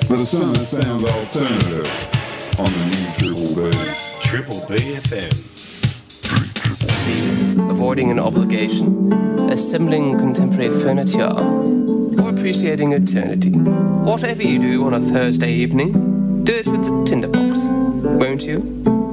The sun sounds alternative on the new Triple B FM. Avoiding an obligation, assembling contemporary furniture, or appreciating eternity. Whatever you do on a Thursday evening, do it with the Tinderbox, won't you?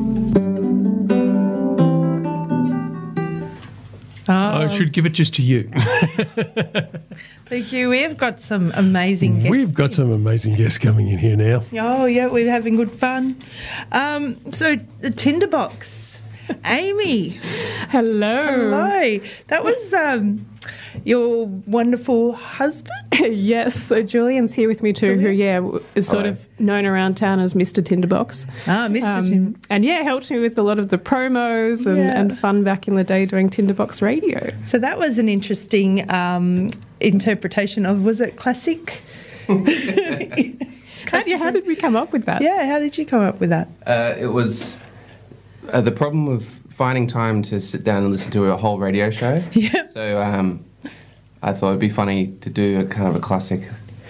I should give it just to you. Thank you. We've got some amazing guests. We've got some amazing guests coming in here now. Oh, yeah, we're having good fun. So, the Tinderbox. Amy. Hello. Hello. That was your wonderful husband? Yes, so Julian's here with me too, who, is sort of known around town as Mr. Tinderbox. Ah, Mr. Tinderbox. And, helped me with a lot of the promos and fun back in the day doing Tinderbox radio. So that was an interesting interpretation of, was it classic? How did we come up with that? Yeah, how did you come up with that? It was the problem of finding time to sit down and listen to a whole radio show. Yeah. So I thought it'd be funny to do a kind of a classic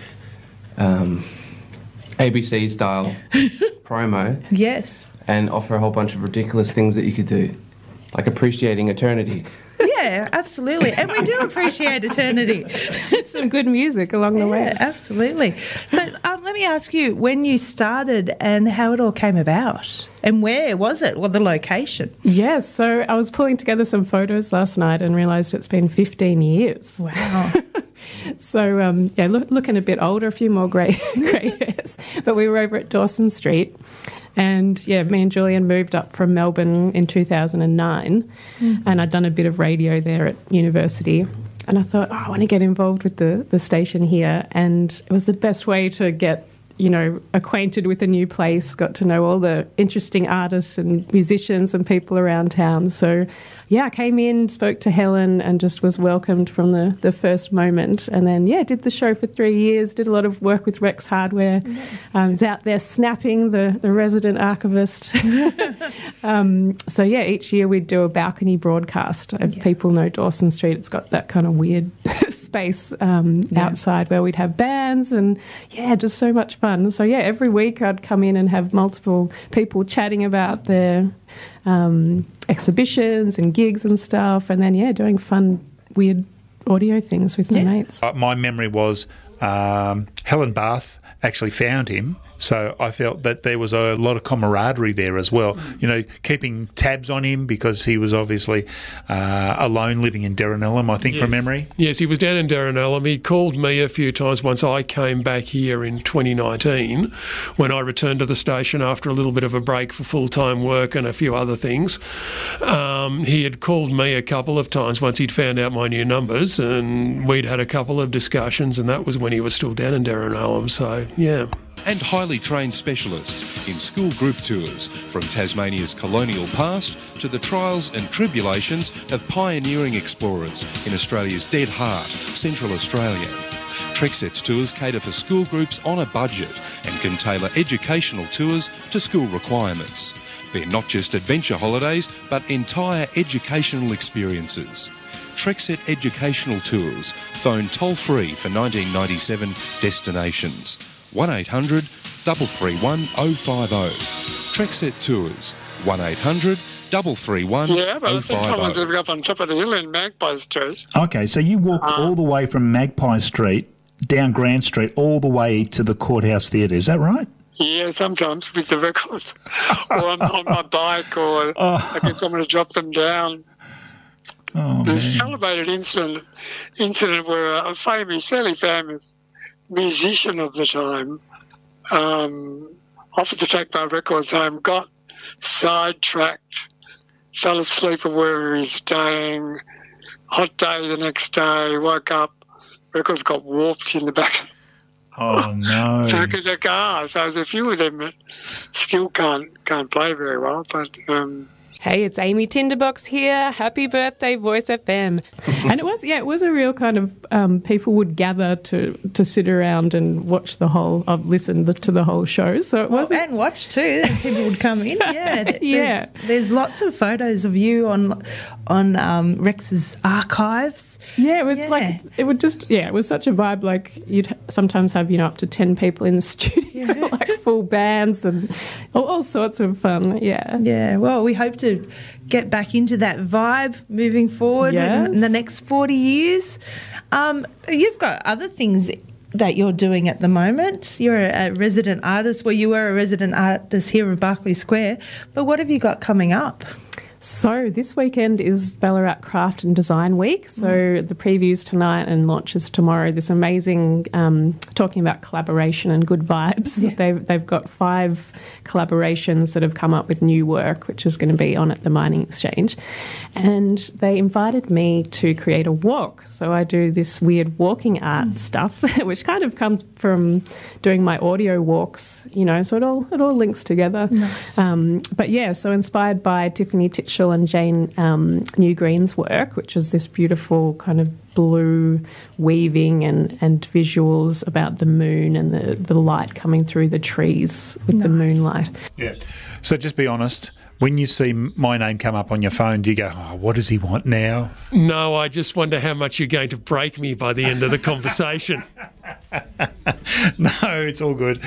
ABC style promo. Yes. And offer a whole bunch of ridiculous things that you could do, like appreciating eternity. Yeah, absolutely. And we do appreciate eternity. Some good music along the way. Absolutely. So let me ask you, when you started and how it all came about and where was it? Well, the location. Yes, so I was pulling together some photos last night and realised it's been 15 years. Wow. So, looking a bit older, a few more grey hairs. But we were over at Dawson Street. And, me and Julian moved up from Melbourne in 2009 and I'd done a bit of radio there at university. And I thought, I want to get involved with the station here. And it was the best way to get, acquainted with a new place, got to know all the interesting artists and musicians and people around town. So, I came in, spoke to Helen and just was welcomed from the first moment. And then, did the show for 3 years, did a lot of work with Rex Hardware. Was out there snapping the resident archivist. Each year we'd do a balcony broadcast. If people know Dawson Street, it's got that kind of weird space outside where we'd have bands and, just so much fun. So, every week I'd come in and have multiple people chatting about their exhibitions and gigs and stuff, and then doing fun weird audio things with my mates. My memory was Helen Bath actually found him, so I felt that there was a lot of camaraderie there as well, keeping tabs on him because he was obviously alone living in Derranellum, I think, from memory. Yes, he was down in Derranellum. He called me a few times once I came back here in 2019 when I returned to the station after a little bit of a break for full-time work and a few other things. He had called me a couple of times once he'd found out my new numbers, and we'd had a couple of discussions, and that was when he was still down in Derranellum, so, And highly trained specialists in school group tours from Tasmania's colonial past to the trials and tribulations of pioneering explorers in Australia's dead heart, Central Australia. Trexet's tours cater for school groups on a budget and can tailor educational tours to school requirements. They're not just adventure holidays, but entire educational experiences. Trexet Educational Tours. Phone toll-free for 1997 destinations. 1800 331 050. Trexet Tours. 1800 331 050. Yeah, but I think Thomas lived up on top of the hill in Magpie Street. Okay, so you walked all the way from Magpie Street down Grand Street all the way to the Courthouse Theatre, is that right? Yeah, sometimes with the records, or on my bike, or I get someone to drop them down. There's a celebrated incident where a fairly famous musician of the time offered to take my records home, got sidetracked, fell asleep at wherever he's staying, hot day the next day, woke up, records got warped in the back. Oh, no. Back of the car. So there's a few of them that still can't play very well, but... Hey, it's Amy Tinderbox here. Happy birthday, Voice FM. And it was a real kind of, people would gather to sit around and watch the whole, listen to the whole show. So it was and watch too. People would come in. Yeah. There's lots of photos of you on Rex's archives. Yeah, it was it was such a vibe. Like you'd sometimes have, up to 10 people in the studio. like full bands and all sorts of fun. Yeah. Yeah. Well, we hope to get back into that vibe moving forward in the next 40 years. You've got other things that you're doing at the moment. You're a resident artist. Well, you were a resident artist here at Berkeley Square. But what have you got coming up? So this weekend is Ballarat Craft and Design Week. So the previews tonight and launches tomorrow. This amazing, talking about collaboration and good vibes. Yeah. They've got 5 collaborations that have come up with new work, which is going to be on at the Mining Exchange. And they invited me to create a walk. So I do this weird walking art stuff, which kind of comes from doing my audio walks, you know, so it all links together. Nice. But yeah, so inspired by Tiffany Titchell and Jane Newgreen's work, which is this beautiful kind of blue weaving and visuals about the moon and the light coming through the trees with the moonlight. Yeah. So just be honest, when you see my name come up on your phone, do you go, oh, what does he want now? No, I just wonder how much you're going to break me by the end of the conversation. No, it's all good.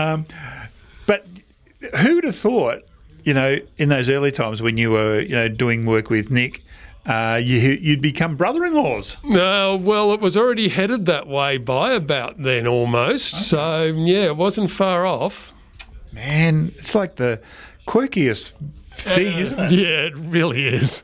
But who would have thought, you know, in those early times when you were, you know, doing work with Nick, you'd become brother-in-laws? Well, it was already headed that way by about then almost. Okay. So, yeah, it wasn't far off. Man, it's like the quirkiest thing, isn't it? Yeah, it really is.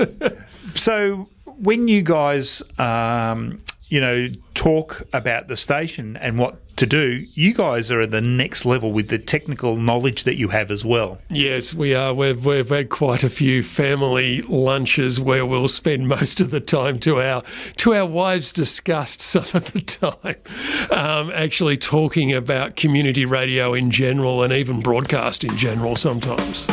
So when you guys, you know, talk about the station and what to do, you guys are at the next level with the technical knowledge that you have as well. Yes, we are. We've had quite a few family lunches where we'll spend most of the time to our wives' disgust some of the time, actually talking about community radio in general and even broadcast in general sometimes.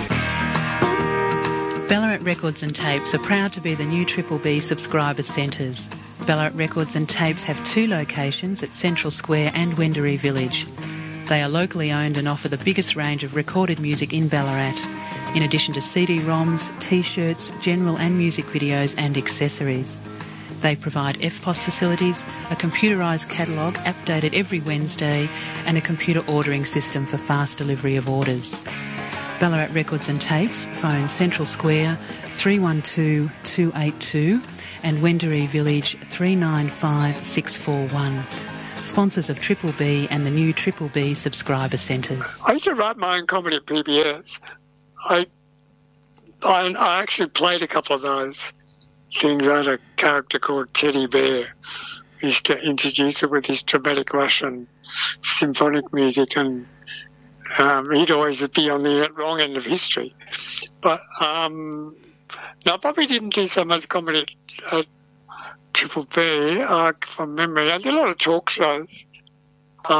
Ballarat Records and Tapes are proud to be the new Triple B subscriber centres. Ballarat Records and Tapes have 2 locations at Central Square and Wendouree Village. They are locally owned and offer the biggest range of recorded music in Ballarat, in addition to CD-ROMs, T-shirts, general and music videos and accessories. They provide FPOS facilities, a computerised catalogue updated every Wednesday, and a computer ordering system for fast delivery of orders. Ballarat Records and Tapes, phone Central Square 312 282 and Wendouree Village 395 641. Sponsors of Triple B and the new Triple B subscriber centres. I used to write my own comedy at PBS. I actually played a couple of those things. I had a character called Teddy Bear. He used to introduce it with his dramatic Russian symphonic music, and he'd always be on the wrong end of history. But no, I probably didn't do so much comedy at Triple B from memory. I did a lot of talk shows.